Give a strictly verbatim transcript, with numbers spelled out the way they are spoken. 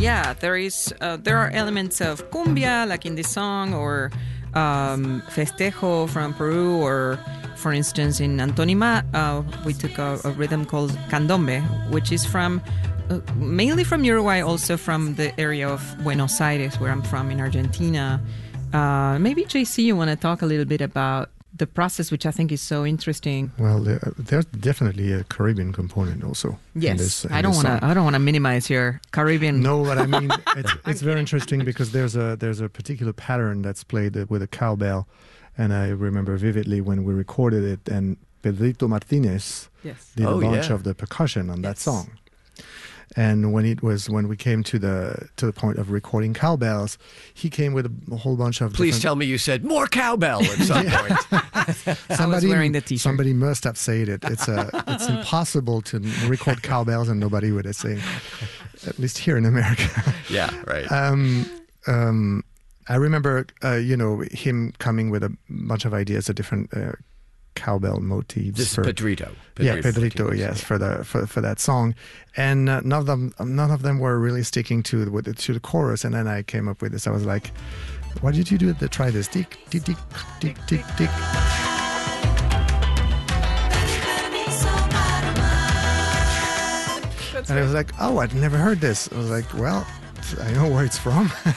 yeah, there is uh, there are elements of cumbia, like in this song, or um, festejo from Peru, or for instance in Antonima, uh, we took a, a rhythm called candombe, which is from uh, mainly from Uruguay, also from the area of Buenos Aires, where I'm from in Argentina. Uh, maybe J C, you want to talk a little bit about the process, which I think is so interesting. Well, there, there's definitely a Caribbean component also. Yes, in this, in I don't want to. I don't want to minimize your Caribbean. No, but I mean, it's, it's very interesting because there's a there's a particular pattern that's played with a cowbell, and I remember vividly when we recorded it, and Pedrito Martinez yes. did oh, a bunch yeah. of the percussion on yes. that song. And when it was when we came to the to the point of recording cowbells, he came with a whole bunch of. Please different... tell me you said more cowbell at some point. Somebody, I was wearing the t-shirt. Somebody must have said it. It's a it's impossible to record cowbells and nobody would have said. At least here in America. Yeah, right. Um, um, I remember, uh, you know, him coming with a bunch of ideas of different uh, cowbell motifs. This for, is Pedrito. Pedrito. Yeah, Pedrito. Martinez. Yes, for the for, for that song, and uh, none of them none of them were really sticking to the, with the, to the chorus. And then I came up with this. I was like, "Why did you do it? Try this. Tick, tick, tick, tick, tick, tick." And I was like, "Oh, I'd never heard this." I was like, "Well, I know where it's from."